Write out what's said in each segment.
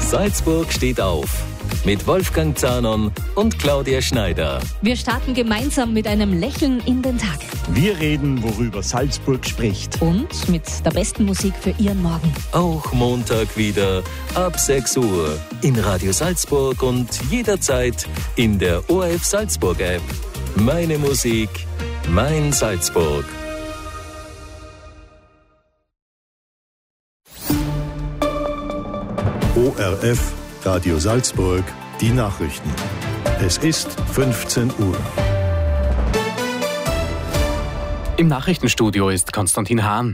Salzburg steht auf. Mit Wolfgang Zahnon und Claudia Schneider. Wir starten gemeinsam mit einem Lächeln in den Tag. Wir reden, worüber Salzburg spricht. Und mit der besten Musik für Ihren Morgen. Auch Montag wieder ab 6 Uhr in Radio Salzburg und jederzeit in der ORF Salzburg App. Meine Musik, mein Salzburg. ORF Radio Salzburg, die Nachrichten. Es ist 15 Uhr. Im Nachrichtenstudio ist Konstantin Hahn.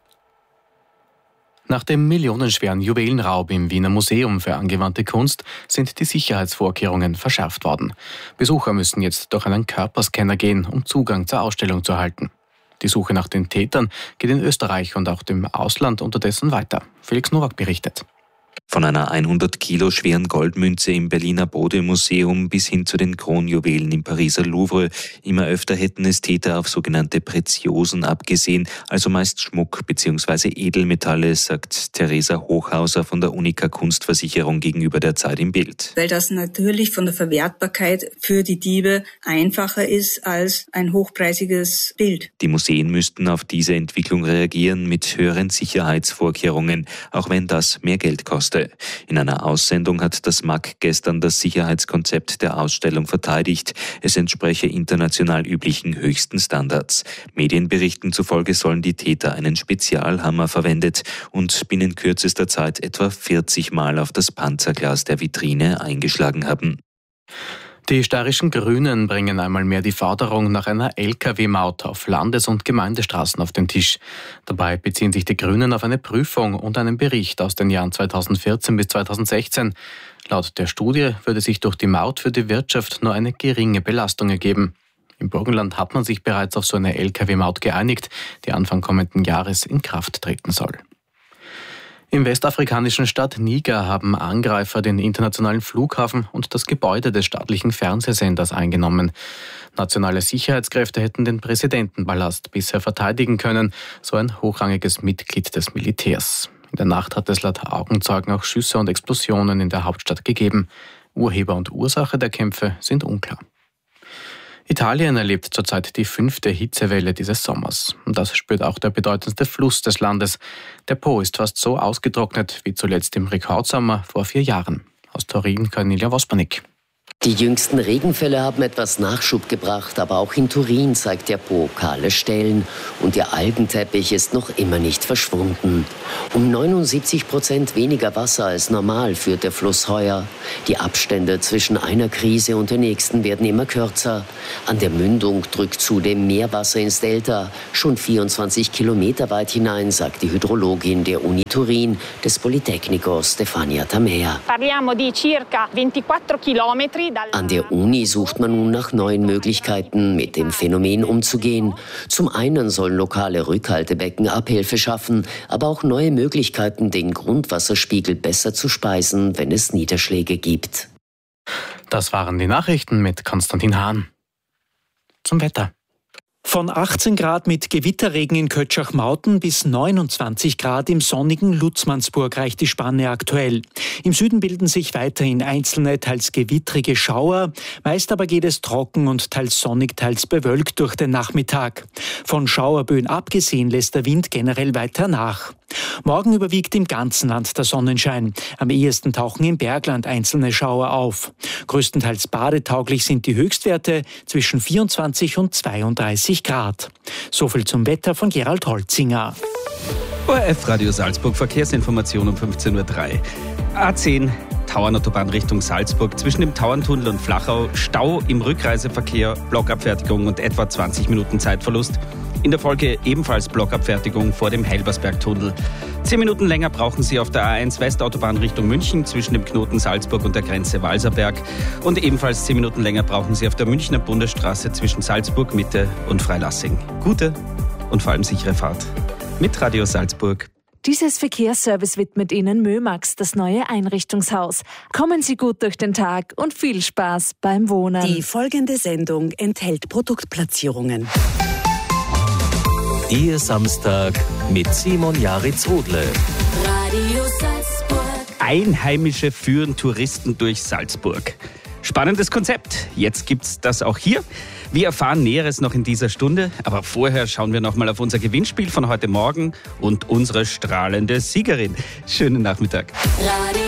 Nach dem millionenschweren Juwelenraub im Wiener Museum für angewandte Kunst sind die Sicherheitsvorkehrungen verschärft worden. Besucher müssen jetzt durch einen Körperscanner gehen, um Zugang zur Ausstellung zu erhalten. Die Suche nach den Tätern geht in Österreich und auch dem Ausland unterdessen weiter. Felix Nowak berichtet. Von einer 100 Kilo schweren Goldmünze im Berliner Bode-Museum bis hin zu den Kronjuwelen im Pariser Louvre. Immer öfter hätten es Täter auf sogenannte Preziosen abgesehen, also meist Schmuck bzw. Edelmetalle, sagt Theresa Hochhauser von der Unica Kunstversicherung gegenüber der Zeit im Bild. Weil das natürlich von der Verwertbarkeit für die Diebe einfacher ist als ein hochpreisiges Bild. Die Museen müssten auf diese Entwicklung reagieren mit höheren Sicherheitsvorkehrungen, auch wenn das mehr Geld kostet. In einer Aussendung hat das MAK gestern das Sicherheitskonzept der Ausstellung verteidigt. Es entspreche international üblichen höchsten Standards. Medienberichten zufolge sollen die Täter einen Spezialhammer verwendet und binnen kürzester Zeit etwa 40 Mal auf das Panzerglas der Vitrine eingeschlagen haben. Die steirischen Grünen bringen einmal mehr die Forderung nach einer Lkw-Maut auf Landes- und Gemeindestraßen auf den Tisch. Dabei beziehen sich die Grünen auf eine Prüfung und einen Bericht aus den Jahren 2014 bis 2016. Laut der Studie würde sich durch die Maut für die Wirtschaft nur eine geringe Belastung ergeben. Im Burgenland hat man sich bereits auf so eine Lkw-Maut geeinigt, die Anfang kommenden Jahres in Kraft treten soll. Im westafrikanischen Staat Niger haben Angreifer den internationalen Flughafen und das Gebäude des staatlichen Fernsehsenders eingenommen. Nationale Sicherheitskräfte hätten den Präsidentenpalast bisher verteidigen können, so ein hochrangiges Mitglied des Militärs. In der Nacht hat es laut Augenzeugen auch Schüsse und Explosionen in der Hauptstadt gegeben. Urheber und Ursache der Kämpfe sind unklar. Italien erlebt zurzeit die 5. Hitzewelle dieses Sommers. Und das spürt auch der bedeutendste Fluss des Landes. Der Po ist fast so ausgetrocknet wie zuletzt im Rekordsommer vor 4 Jahren. Aus Turin, Cornelia Wospanik. Die jüngsten Regenfälle haben etwas Nachschub gebracht, aber auch in Turin zeigt der Po kahle Stellen und der Algenteppich ist noch immer nicht verschwunden. Um 79% weniger Wasser als normal führt der Fluss heuer. Die Abstände zwischen einer Krise und der nächsten werden immer kürzer. An der Mündung drückt zudem mehr Wasser ins Delta, schon 24 Kilometer weit hinein, sagt die Hydrologin der Uni Turin des Politecnico Stefania Tamea. Parliamo di circa 24 Kilometri. An der Uni sucht man nun nach neuen Möglichkeiten, mit dem Phänomen umzugehen. Zum einen sollen lokale Rückhaltebecken Abhilfe schaffen, aber auch neue Möglichkeiten, den Grundwasserspiegel besser zu speisen, wenn es Niederschläge gibt. Das waren die Nachrichten mit Konstantin Hahn. Zum Wetter. Von 18 Grad mit Gewitterregen in Kötschach-Mauten bis 29 Grad im sonnigen Lutzmannsburg reicht die Spanne aktuell. Im Süden bilden sich weiterhin einzelne, teils gewittrige Schauer. Meist aber geht es trocken und teils sonnig, teils bewölkt durch den Nachmittag. Von Schauerböen abgesehen lässt der Wind generell weiter nach. Morgen überwiegt im ganzen Land der Sonnenschein. Am ehesten tauchen im Bergland einzelne Schauer auf. Größtenteils badetauglich sind die Höchstwerte zwischen 24 und 32 Grad. Soviel zum Wetter von Gerald Holzinger. ORF Radio Salzburg, Verkehrsinformation um 15.03 Uhr. A10 Tauernautobahn Richtung Salzburg. Zwischen dem Tauerntunnel und Flachau Stau im Rückreiseverkehr, Blockabfertigung und etwa 20 Minuten Zeitverlust. In der Folge ebenfalls Blockabfertigung vor dem Heilbersbergtunnel. 10 Minuten länger brauchen Sie auf der A1 Westautobahn Richtung München zwischen dem Knoten Salzburg und der Grenze Walserberg. Und ebenfalls 10 Minuten länger brauchen Sie auf der Münchner Bundesstraße zwischen Salzburg Mitte und Freilassing. Gute und vor allem sichere Fahrt. Mit Radio Salzburg. Dieses Verkehrsservice widmet Ihnen Mömax, das neue Einrichtungshaus. Kommen Sie gut durch den Tag und viel Spaß beim Wohnen. Die folgende Sendung enthält Produktplatzierungen. Ihr Samstag mit Simon Jaritz-Rudle. Radio Salzburg. Einheimische führen Touristen durch Salzburg. Spannendes Konzept. Jetzt gibt's das auch hier. Wir erfahren Näheres noch in dieser Stunde. Aber vorher schauen wir noch mal auf unser Gewinnspiel von heute Morgen und unsere strahlende Siegerin. Schönen Nachmittag.